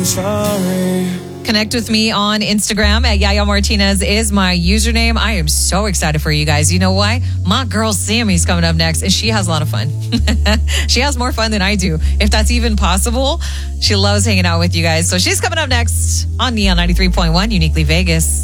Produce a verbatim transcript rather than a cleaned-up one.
I'm sorry. Connect with me on Instagram at Yaya Martinez is my username. I am so excited for you guys. You know why? My girl Sammy's coming up next, and she has a lot of fun. She has more fun than I do, if that's even possible. She loves hanging out with you guys. So she's coming up next on Neon ninety-three point one, Uniquely Vegas.